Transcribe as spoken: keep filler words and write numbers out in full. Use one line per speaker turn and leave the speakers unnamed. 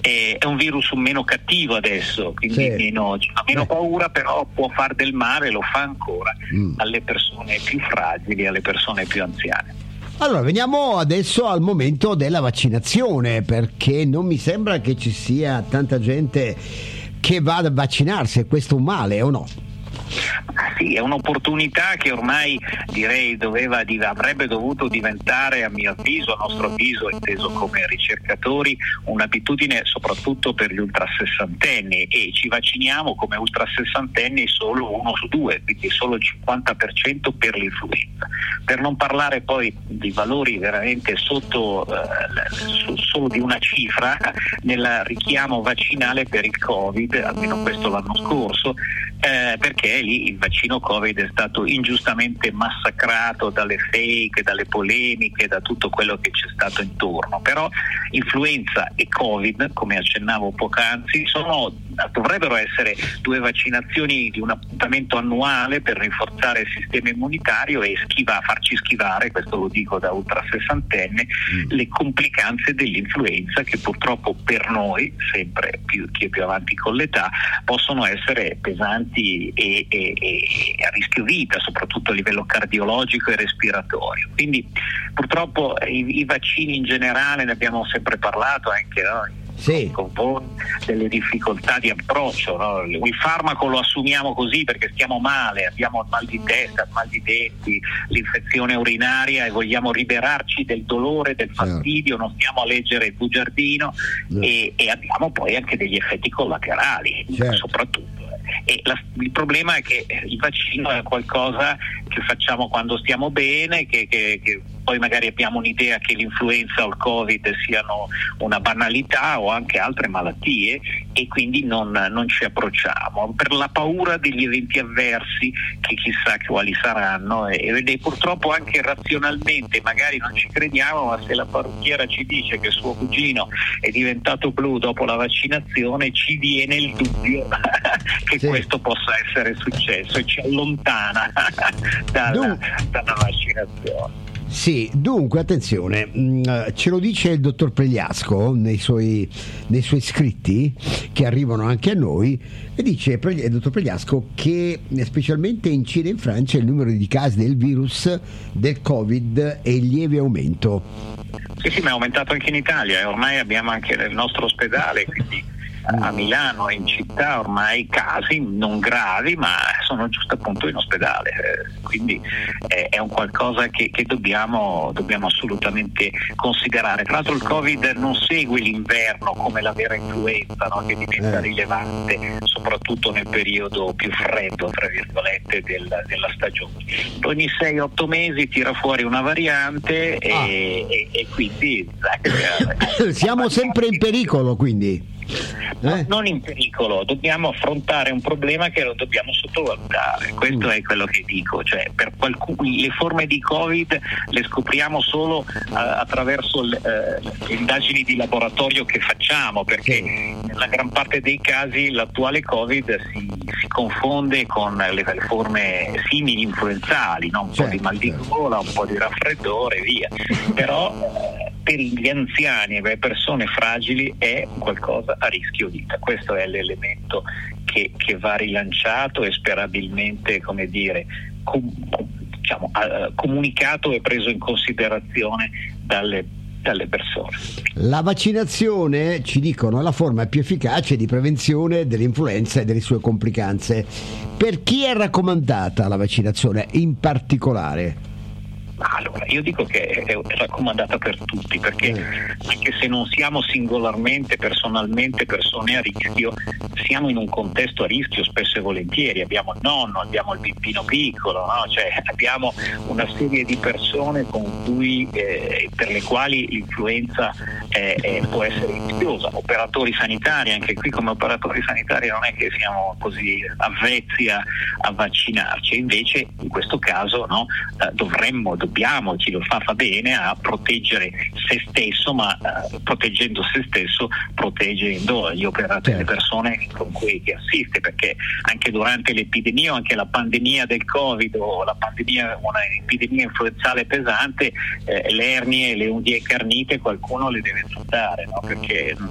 è, è un virus meno cattivo adesso, quindi
sì.
meno, ha meno paura, però può far del male, lo fa ancora mm. alle persone più fragili, alle persone più anziane.
Allora, veniamo adesso al momento della vaccinazione, perché non mi sembra che ci sia tanta gente che va a vaccinarsi. È questo un male o no?
Sì, è un'opportunità che ormai direi doveva, avrebbe dovuto diventare, a mio avviso, a nostro avviso, inteso come ricercatori, un'abitudine soprattutto per gli ultrasessantenni, e ci vacciniamo come ultrasessantenni solo uno su due, quindi solo il cinquanta per cento per l'influenza. Per non parlare poi di valori veramente sotto eh, solo di una cifra nel richiamo vaccinale per il Covid, almeno questo l'anno scorso, eh, perché lì il vaccino Covid è stato ingiustamente massacrato dalle fake, dalle polemiche, da tutto quello che c'è stato intorno. Però influenza e Covid, come accennavo poc'anzi, sono, dovrebbero essere due vaccinazioni di un appuntamento annuale per rinforzare il sistema immunitario e schiva, farci schivare, questo lo dico da ultrasessantenne, mm. le complicanze dell'influenza, che purtroppo per noi, sempre più, chi è più avanti con l'età, possono essere pesanti e, e, e a rischio vita, soprattutto a livello cardiologico e respiratorio. Quindi purtroppo i, i vaccini in generale, ne abbiamo sempre parlato anche noi, sì. con voi, delle difficoltà di approccio, no? Il farmaco lo assumiamo così perché stiamo male, abbiamo il mal di testa, il mal di denti, l'infezione urinaria e vogliamo liberarci del dolore, del fastidio, no. non stiamo a leggere il bugiardino, no. e, e abbiamo poi anche degli effetti collaterali, certo. soprattutto. E la, il problema è che il vaccino è qualcosa che facciamo quando stiamo bene, che, che, che poi magari abbiamo un'idea che l'influenza o il Covid siano una banalità o anche altre malattie, e quindi non, non ci approcciamo per la paura degli eventi avversi che chissà quali saranno, e, e purtroppo anche razionalmente magari non ci crediamo, ma se la parrucchiera ci dice che suo cugino è diventato blu dopo la vaccinazione, ci viene il dubbio che sì. questo possa essere successo e ci allontana dalla, dalla vaccinazione.
Sì, dunque attenzione, mh, ce lo dice il dottor Pregliasco nei suoi, nei suoi scritti che arrivano anche a noi, e dice il dottor Pregliasco che specialmente in Cina e in Francia il numero di casi del virus del Covid è in lieve aumento.
Sì, sì, ma è aumentato anche in Italia, e ormai abbiamo anche nel nostro ospedale, quindi a Milano e in città ormai casi non gravi, ma sono giusto appunto in ospedale, eh, quindi è, è un qualcosa che, che dobbiamo, dobbiamo assolutamente considerare. Tra l'altro il Covid non segue l'inverno come la vera influenza, no? che diventa eh. rilevante soprattutto nel periodo più freddo, tra virgolette, del, della stagione. Ogni sei otto mesi tira fuori una variante e, ah. e, e quindi
eh, siamo sempre in pericolo, quindi.
No,
eh?
Non in pericolo, dobbiamo affrontare un problema che non dobbiamo sottovalutare, questo mm. è quello che dico, cioè per qualcuno le forme di Covid le scopriamo solo uh, attraverso le, uh, le indagini di laboratorio che facciamo, perché sì. nella gran parte dei casi l'attuale Covid si, si confonde con le, le forme simili influenzali, no? un certo, po' di mal di gola, un po' di raffreddore e via, però uh, per gli anziani e per persone fragili è qualcosa a rischio vita. Questo è l'elemento che, che va rilanciato e sperabilmente, come dire, com, diciamo, uh, comunicato e preso in considerazione dalle, dalle persone.
La vaccinazione, ci dicono, è la forma più efficace di prevenzione dell'influenza e delle sue complicanze. Per chi è raccomandata la vaccinazione in particolare?
Allora, io dico che è raccomandata per tutti, perché anche se non siamo singolarmente, personalmente persone a rischio, siamo in un contesto a rischio spesso e volentieri. Abbiamo il nonno, abbiamo il bambino piccolo, no? Cioè, abbiamo una serie di persone con cui, eh, per le quali l'influenza eh, eh, può essere rischiosa. Operatori sanitari, anche qui come operatori sanitari non è che siamo così avvezzi a, a vaccinarci, invece in questo caso no, eh, dovremmo dobbiamo, chi lo fa fa bene a proteggere se stesso, ma uh, proteggendo se stesso proteggendo gli operatori, le persone con cui che assiste, perché anche durante l'epidemia o anche la pandemia del Covid o la pandemia, una epidemia influenzale pesante, eh, le ernie e le unghie carnite qualcuno le deve trattare, no? Perché